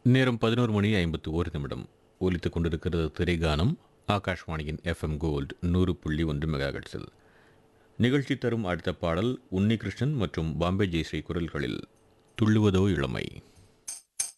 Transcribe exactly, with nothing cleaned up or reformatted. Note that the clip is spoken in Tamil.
நேரம் பதினோரு மணி ஐம்பத்து ஒரு நிமிடம் ஒலித்துக் கொண்டிருக்கிறது திரைகானம். ஆகாஷ்வாணியின் எஃப்எம் கோல்டு நூறு புள்ளி ஒன்று மெகாஹெட்ஸில். நிகழ்ச்சி தரும் அடுத்த பாடல் உன்னிகிருஷ்ணன் மற்றும் பாம்பே ஜெயஸ்ரீ குரல்களில் துள்ளுவதோ இளமை.